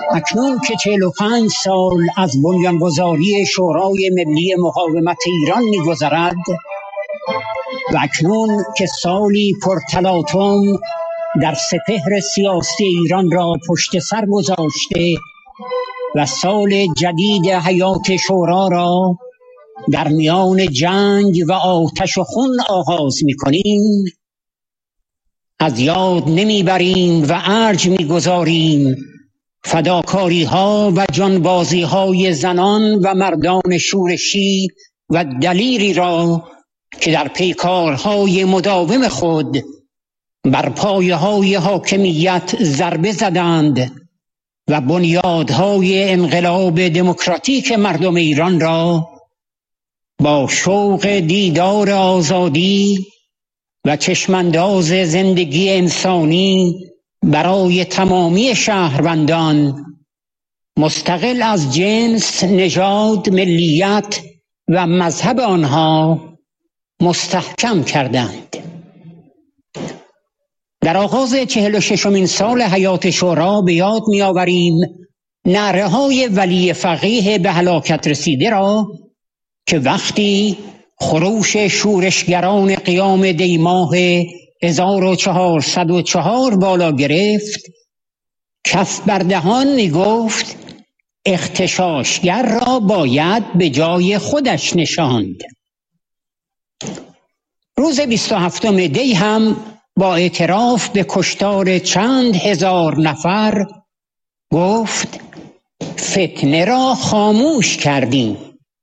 اکنون که 45 سال از بنیانگذاری شورای ملی مقاومت ایران می‌گذرد و اکنون که سالی پرتلاطم در سپهر سیاسی ایران را پشت سر گذاشته و سال جدید حیات شورا را در میان جنگ و آتش و خون آغاز می‌کنیم، از یاد نمیبریم و ارج می‌گذاریم فداکاری ها و جانبازی های زنان و مردان شورشی و دلیری را که در پیکارهای مداوم خود بر پایه های حاکمیت ضربه زدند و بنیادهای انقلاب دموکراتیک مردم ایران را با شوق دیدار آزادی و چشمانداز زندگی انسانی برای تمامی شهروندان مستقل از جنس، نژاد، ملیت و مذهب آنها مستحکم کردند. در آغاز 46مین سال حیات شورا به یاد می‌آوریم نعره‌های ولی فقیه به هلاکت رسیده را که وقتی خروش شورشگران قیام دیماه 1404 بالا گرفت، کف بر دهان می گفت اغتشاشگر را باید به جای خودش نشاند. روز 27 دی هم با اعتراف به کشتار چند هزار نفر گفت فتنه را خاموش کردیم.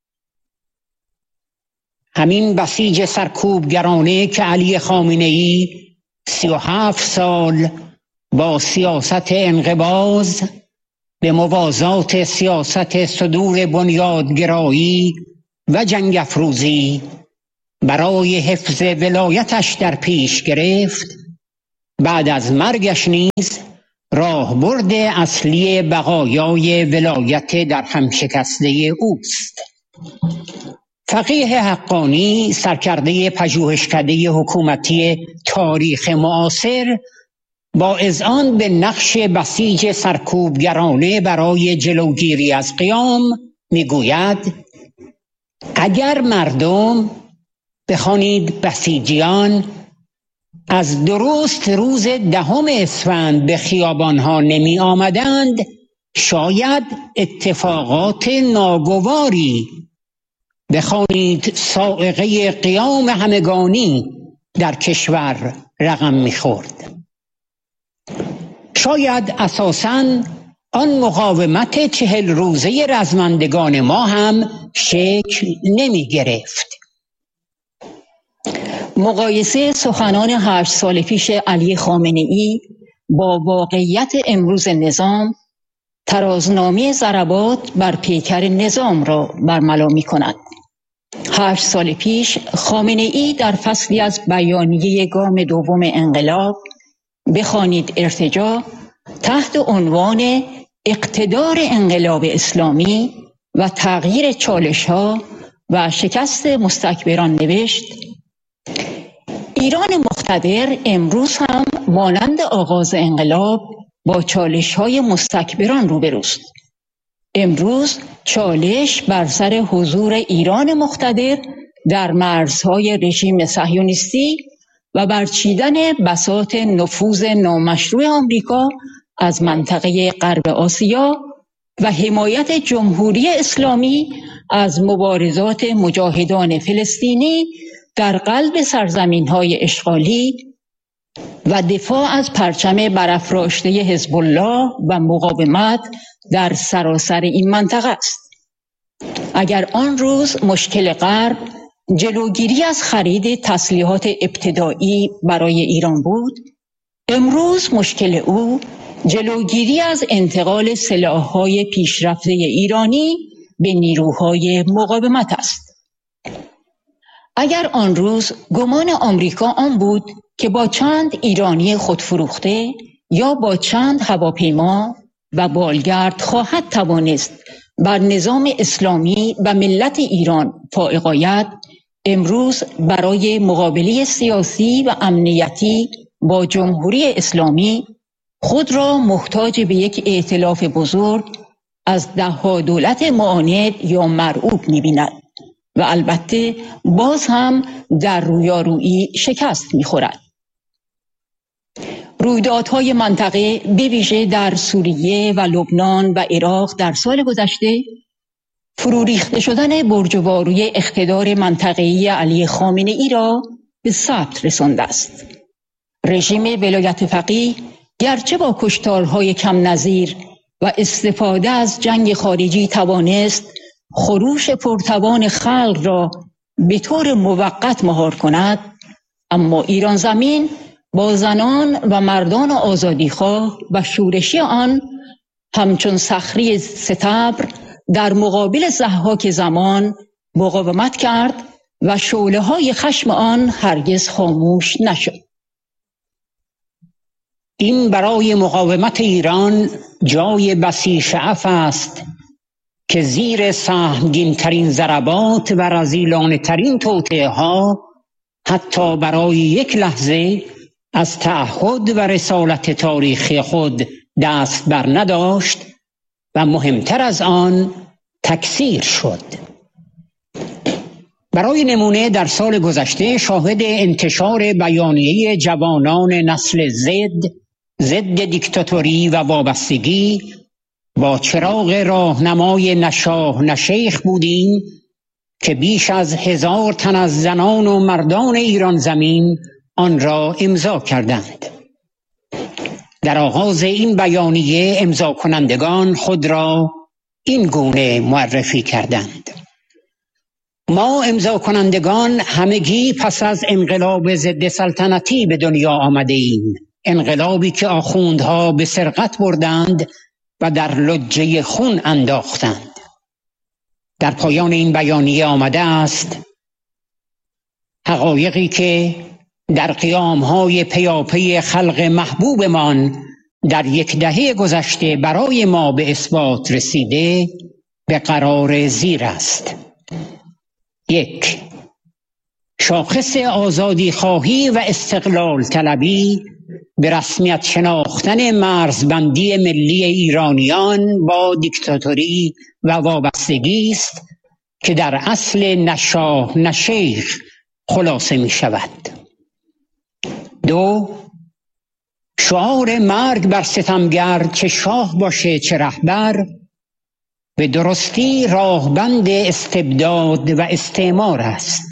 همین بسیج سرکوبگرانه که علی خامنه‌ای 37 سال با سیاست انقباض به موازات سیاست صدور بنیادگرایی و جنگ افروزی برای حفظ ولایتش در پیش گرفت، بعد از مرگش نیز راهبرد اصلی بقایای ولایت در هم شکسته اوست. فقیه حقانی، سرکرده پژوهشکده حکومتی تاریخ معاصر، با اذعان به نقش بسیج سرکوبگرانه برای جلوگیری از قیام میگوید اگر مردم، بخوانید بسیجیان، از درست روز 10 اسفند به خیابانها نمی آمدند، شاید اتفاقات ناگواری، بخوانید صاعقه قیام همگانی در کشور رقم می‌خورد. شاید اساساً آن مقاومت 40 روزه رزمندگان ما هم شکل نمی گرفت. مقایسه سخنان 8 سال پیش علی خامنه‌ای با واقعیت امروز نظام ترازنامه ضربات بر پیکر نظام را برملا می‌کند. 8 سال پیش خامنه‌ای در فصلی از بیانیه گام دوم انقلاب، بخوانید ارتجاع، تحت عنوان اقتدار انقلاب اسلامی و تغییر چالش‌ها و شکست مستکبران نوشت ایران مقتدر امروز هم مانند آغاز انقلاب با چالش‌های مستکبران روبروست. امروز چالش بر سر حضور ایران مقتدر در مرزهای رژیم صهیونیستی و برچیدن بساط نفوذ نامشروع آمریکا از منطقه غرب آسیا و حمایت جمهوری اسلامی از مبارزات مجاهدان فلسطینی در قلب سرزمین‌های اشغالی و دفاع از پرچم برافراشته حزب الله و مقاومت در سراسر این منطقه است. اگر آن روز مشکل غرب جلوگیری از خرید تسلیحات ابتدایی برای ایران بود، امروز مشکل او جلوگیری از انتقال سلاح‌های پیشرفته ایرانی به نیروهای مقاومت است. اگر آن روز گمان آمریکا آن بود که با چند ایرانی خودفروخته یا با چند هواپیما و بالگرد خواهد توانست بر نظام اسلامی و ملت ایران فائق آید، امروز برای مقابله سیاسی و امنیتی با جمهوری اسلامی خود را محتاج به یک ائتلاف بزرگ از ده‌ها دولت معاند یا مرعوب می‌بیند و البته باز هم در رویارویی شکست می‌خورد. رویدادهای منطقه به ویژه در سوریه و لبنان و عراق در سال گذشته فرو ریخته شدن برج‌وارو اقتدار منطقه‌ای علی خامنه‌ای را به ثبت رسانده است. رژیم ولایت فقیه گرچه با کشتارهای کم نظیر و استفاده از جنگ خارجی توانست خروش پرتوان خلق را به طور موقت مهار کند، اما ایران زمین با زنان و مردان آزادیخواه و شورشی آن همچون صخره ستبر در مقابل ضحاک زمان مقاومت کرد و شعله‌های خشم آن هرگز خاموش نشد. این برای مقاومت ایران جای بسی شعف است که زیر سهمگین ترین ضربات و رذیلانه ترین توطئه ها حتی برای یک لحظه از تعهد و رسالت تاریخی خود دست بر نداشت و مهمتر از آن تکثیر شد. برای نمونه در سال گذشته شاهد انتشار بیانیه جوانان نسل ضد دیکتاتوری و وابستگی با چراغ راهنمای نشاه نشیخ بودیم که بیش از 1000 تن از زنان و مردان ایران زمین آن را امضا کردند. در آغاز این بیانیه امضا کنندگان خود را این گونه معرفی کردند: ما امضا کنندگان همگی پس از انقلاب ضد سلطنتی به دنیا آمده ایم، انقلابی که آخوندها به سرقت بردند و در لجه خون انداختند. در پایان این بیانیه آمده است: حقایقی که در قیام‌های پیاپی خلق محبوبمان در یک دهه گذشته برای ما به اثبات رسیده به قرار زیر است. 1. شاخص آزادی خواهی و استقلال طلبی به رسمیت شناختن مرزبندی ملی ایرانیان با دیکتاتوری و وابستگی است که در اصل نشاه نشیخ خلاصه می شود. 2. شعار مرگ بر ستمگر، چه شاه باشه چه رهبر، به درستی راهبند استبداد و استعمار است.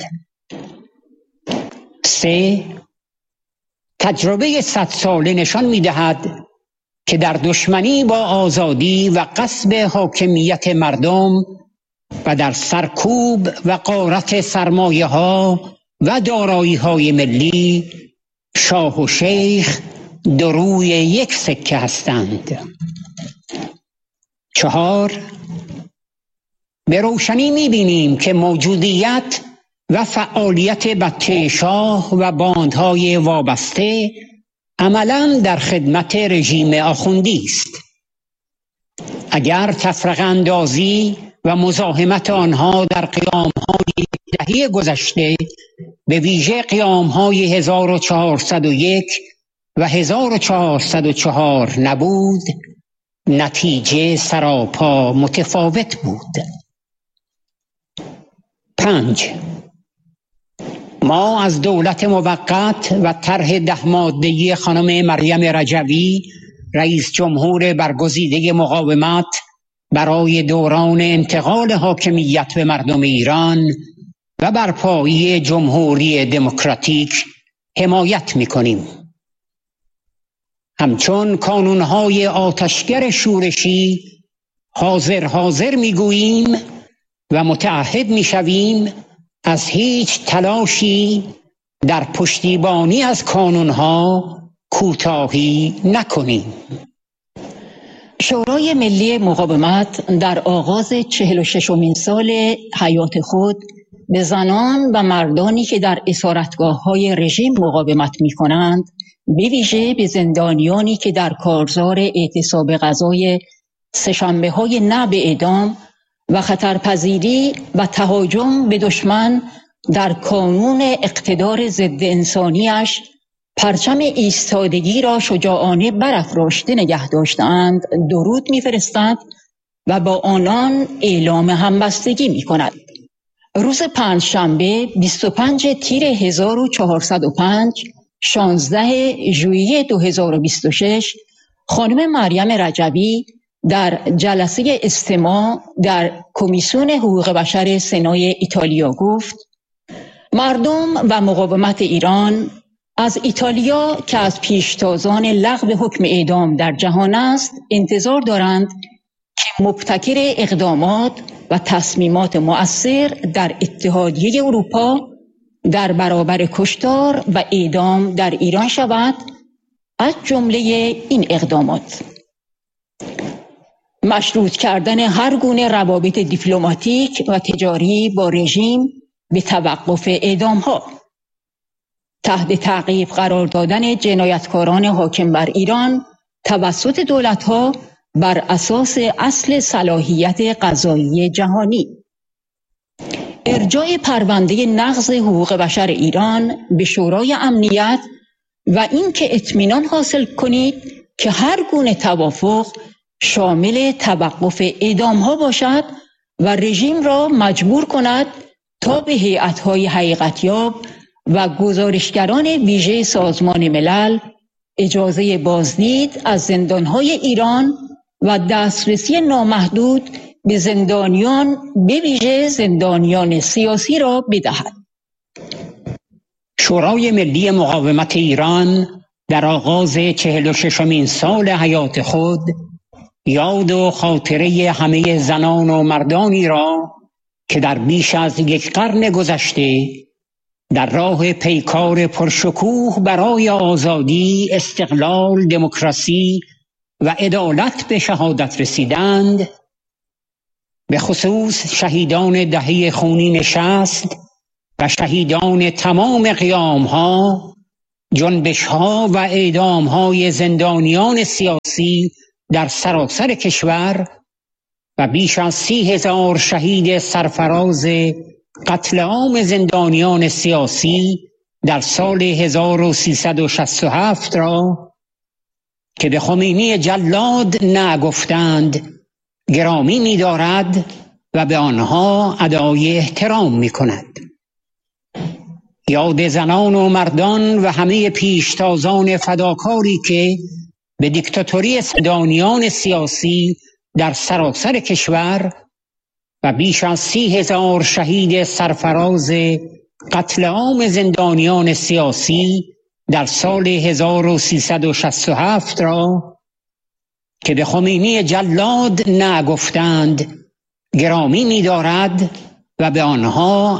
3. تجربه 100 ساله نشان می‌دهد که در دشمنی با آزادی و غصب حاکمیت مردم و در سرکوب و غارت سرمایه‌ها و دارایی‌های ملی، شاه و شیخ دو روی یک سکه هستند. 4. به روشنی می‌بینیم که موجودیت و فعالیت بچه شاه و باندهای وابسته عملاً در خدمت رژیم آخوندی است. اگر تفرقه اندازی و مزاحمت آنها در قیام‌های دهه گذشته، به ویژه قیام‌های 1401 و 1404 نبود، نتیجه سراپا متفاوت بود. 5. ما از دولت موقت و طرح 10 ماده‌ای خانم مریم رجوی رئیس جمهور برگزیده مقاومت برای دوران انتقال حاکمیت به مردم ایران و برپایی جمهوری دموکراتیک حمایت می‌کنیم. همچون کانون‌های آتشگر شورشی حاضر می‌گوییم و متعهد می‌شویم از هیچ تلاشی در پشتیبانی از کانون‌ها کوتاهی نکنیم. شورای ملی مقاومت در آغاز 46مین سال حیات خود به زنان و مردانی که در اسارتگاه‌های رژیم مقاومت می‌کنند، به ویژه به زندانیانی که در کارزار اعتصاب غذای سه‌شنبه‌های نه به اعدام و خطرپذیری و تهاجم به دشمن در کانون اقتدار ضد انسانیش پرچم ایستادگی را شجاعانه برافراشته نگه داشتند درود می‌فرستد و با آنان اعلام همبستگی می‌کند. روز پنجشنبه 25 تیر 1405 16 ژوئیه 2026 خانم مریم رجبی در جلسه استماع در کمیسیون حقوق بشر سنای ایتالیا گفت: مردم و مقاومت ایران از ایتالیا که از پیشتازان لغو حکم اعدام در جهان است انتظار دارند که مبتکر اقدامات و تصمیمات مؤثر در اتحادیه اروپا در برابر کشتار و اعدام در ایران شود، از جمله این اقدامات: مشروط کردن هر گونه روابط دیپلماتیک و تجاری با رژیم به توقف اعدام‌ها، تحت تعقیب قرار دادن جنایتکاران حاکم بر ایران توسط دولت‌ها بر اساس اصل صلاحیت قضایی جهانی، ارجاع پرونده نقض حقوق بشر ایران به شورای امنیت و اینکه اطمینان حاصل کنید که هر گونه توافق شامل توقف اعدام‌ها باشد و رژیم را مجبور کند تا به هیئت‌های حقیقت‌یاب و گزارشگران ویژه سازمان ملل اجازه بازدید از زندان‌های ایران و دسترسی نامحدود به زندانیان به ویژه زندانیان سیاسی را بدهد. شورای ملی مقاومت ایران در آغاز 46مین سال حیات خود یاد و خاطره همه زنان و مردانی را که در بیش از یک قرن گذشته در راه پیکار پرشکوه برای آزادی، استقلال، دموکراسی و عدالت به شهادت رسیدند، به خصوص شهیدان دهه خونین 60 و شهیدان تمام قیام‌ها، جنبش‌ها و اعدام‌های زندانیان سیاسی در سراسر کشور و بیش از 30,000 شهید سرفراز قتل عام زندانیان سیاسی در سال 1367 را که به خمینی جلاد نگفتند گرامی می‌دارد و به آنها ادای احترام می‌کند. یاد زنان و مردان و همه پیشتازان فداکاری که به دیکتاتوری زندانیان سیاسی در سراسر کشور و بیش از 30,000 شهید سرفراز قتل عام زندانیان سیاسی در سال 1367 را که به خمینی جلاد نگفتند گرامی می‌دارد و به آنها